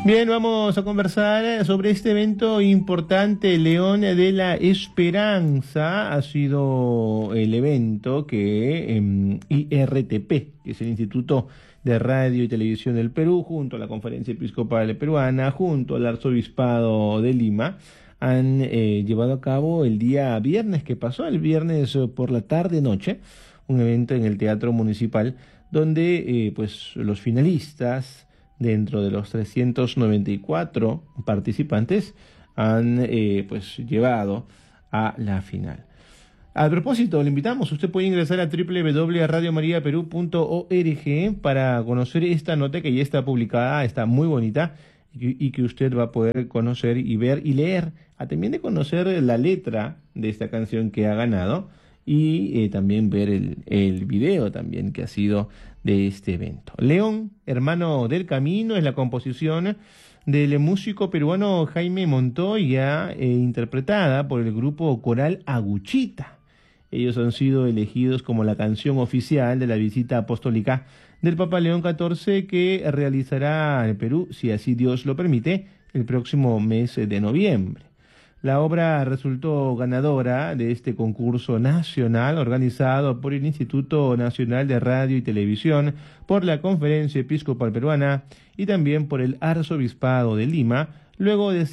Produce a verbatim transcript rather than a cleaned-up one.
Bien, vamos a conversar sobre este evento importante, León de la Esperanza. Ha sido el evento que eh, I R T P, que es el Instituto de Radio y Televisión del Perú, junto a la Conferencia Episcopal Peruana, junto al Arzobispado de Lima, han eh, llevado a cabo el día viernes que pasó, el viernes por la tarde-noche, un evento en el Teatro Municipal, donde eh, pues los finalistas, dentro de los trescientos noventa y cuatro participantes, han eh, pues llevado a la final. A propósito, le invitamos, usted puede ingresar a doble u doble u doble u punto radio maría perú punto org para conocer esta nota que ya está publicada, está muy bonita, y, y que usted va a poder conocer y ver y leer, a también de conocer la letra de esta canción que ha ganado, y eh, también ver el, el video también que ha sido de este evento. León, hermano del camino, es la composición del músico peruano Jaime Montoya, eh, interpretada por el grupo coral Aguchita. Ellos han sido elegidos como la canción oficial de la visita apostólica del Papa León catorce, que realizará el Perú, si así Dios lo permite, el próximo mes de noviembre. La obra resultó ganadora de este concurso nacional organizado por el Instituto Nacional de Radio y Televisión, por la Conferencia Episcopal Peruana y también por el Arzobispado de Lima, luego de